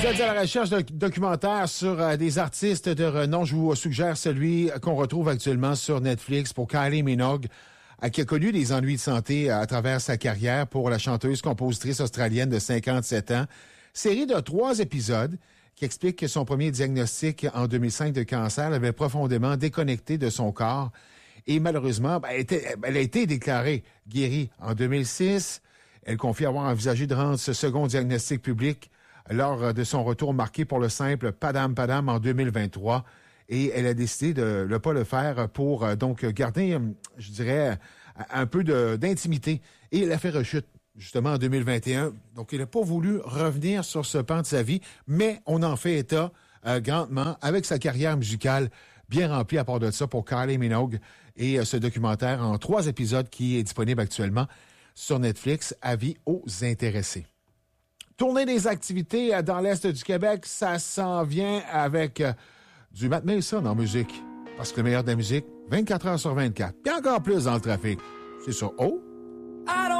Vous êtes à la recherche d'un documentaire sur des artistes de renom. Je vous suggère celui qu'on retrouve actuellement sur Netflix pour Kylie Minogue, qui a connu des ennuis de santé à travers sa carrière pour la chanteuse-compositrice australienne de 57 ans. Série de 3 épisodes qui explique que son premier diagnostic en 2005 de cancer l'avait profondément déconnecté de son corps. Et malheureusement, elle a été déclarée guérie en 2006. Elle confie avoir envisagé de rendre ce second diagnostic public lors de son retour marqué pour le simple Padam Padam en 2023. Et elle a décidé de ne pas le faire pour donc garder, je dirais, un peu d'intimité. Et elle a fait rechute, justement, en 2021. Donc, elle n'a pas voulu revenir sur ce pan de sa vie, mais on en fait état grandement avec sa carrière musicale bien remplie à part de ça pour Kylie Minogue. Et ce documentaire en 3 épisodes qui est disponible actuellement sur Netflix. Avis aux intéressés. Tournée des activités dans l'Est du Québec, ça s'en vient avec du Matt Mason en musique. Parce que le meilleur de la musique, 24 heures sur 24. Puis encore plus dans le trafic. C'est sur